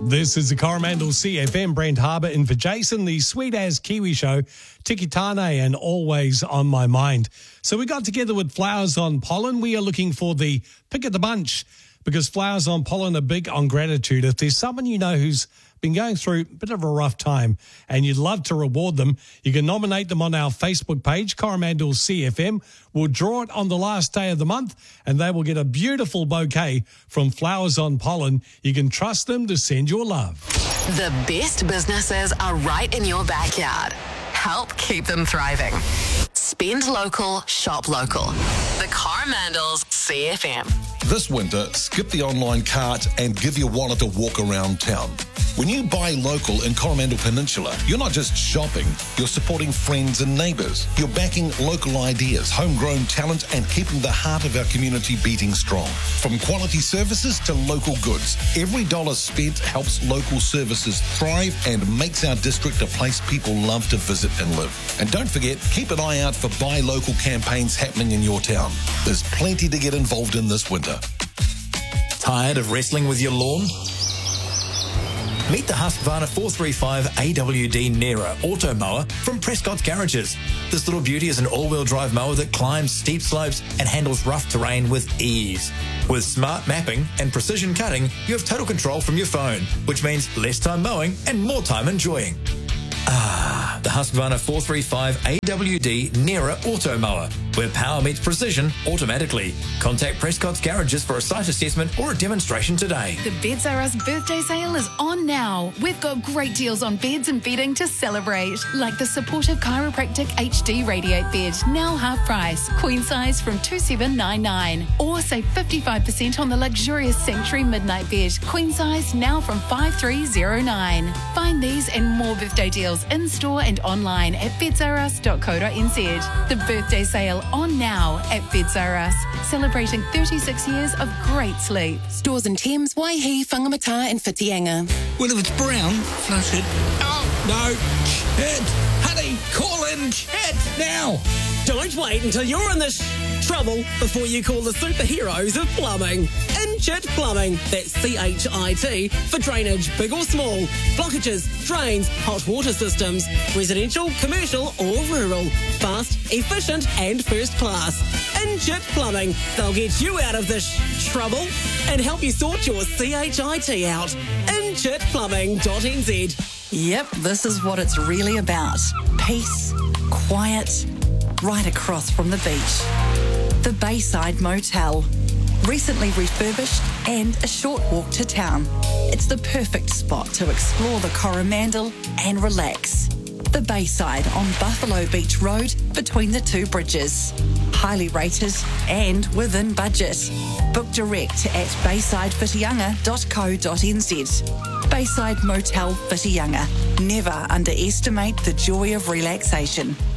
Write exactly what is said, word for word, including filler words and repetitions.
This is the Coromandel C F M. Brent Harbour in for Jason, the Sweet As Kiwi Show, Tiki Tane and Always on My Mind. So we got together with Flowers on Pollen. We are looking for the pick of the bunch because Flowers on Pollen are big on gratitude. If there's someone you know who's been going through a bit of a rough time and you'd love to reward them, you can nominate them on our Facebook page, Coromandel C F M. We'll draw it on the last day of the month and they will get a beautiful bouquet from Flowers on Pollen. You can trust them to send your love. The best businesses are right in your backyard. Help keep them thriving. Spend local, shop local. The Coromandel's C F M. This winter, skip the online cart and give your wallet a walk around town. When you buy local in Coromandel Peninsula, you're not just shopping, you're supporting friends and neighbours. You're backing local ideas, homegrown talent and keeping the heart of our community beating strong. From quality services to local goods, every dollar spent helps local services thrive and makes our district a place people love to visit and live. And don't forget, keep an eye out for buy local campaigns happening in your town. There's plenty to get involved in this winter. Tired of wrestling with your lawn? Meet the Husqvarna four thirty-five A W D Nera Auto Mower from Prescott's Garages. This little beauty is an all-wheel drive mower that climbs steep slopes and handles rough terrain with ease. With smart mapping and precision cutting, you have total control from your phone, which means less time mowing and more time enjoying. Ah, the Husqvarna four thirty-five A W D Nera Auto Mower, where power meets precision automatically. Contact Prescott's Garages for a site assessment or a demonstration today. The Beds R Us birthday sale is on now. We've got great deals on beds and bedding to celebrate, like the supportive chiropractic H D Radiate bed, now half price, queen size from two seven nine nine. Or save fifty-five percent on the luxurious Sanctuary Midnight bed, queen size now from five three zero nine. Find these and more birthday deals in-store and online at beds r us dot co dot n z. The birthday sale on now at Beds R Us, celebrating thirty-six years of great sleep. Stores in Thames, Waihi, Whangamata and Whitianga. Well, if it's brown, flush it. Oh, no. Kit! Honey, call in Kit now! Don't wait until you're in this trouble before you call the superheroes of plumbing. Inchit Plumbing, that's C H I T, for drainage, big or small, blockages, drains, hot water systems, residential, commercial or rural. Fast, efficient and first class. Inchit Plumbing, they'll get you out of this trouble and help you sort your C H I T out. inchit plumbing dot n z. Yep, this is what it's really about. Peace, quiet, right across from the beach. The Bayside Motel. Recently refurbished and a short walk to town. It's the perfect spot to explore the Coromandel and relax. The Bayside on Buffalo Beach Road between the two bridges. Highly rated and within budget. Book direct at bayside whitianga dot co dot n z. Bayside Motel Whitianga. Never underestimate the joy of relaxation.